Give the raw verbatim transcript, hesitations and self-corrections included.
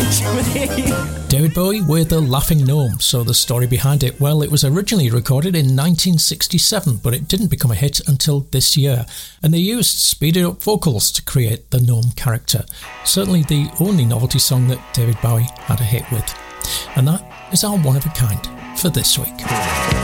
David Bowie with The Laughing Gnome. So the story behind it, well, it was originally recorded in nineteen sixty-seven, but it didn't become a hit until this year, and they used speeded up vocals to create the gnome character. Certainly the only novelty song that David Bowie had a hit with. And that is our one of a kind for this week.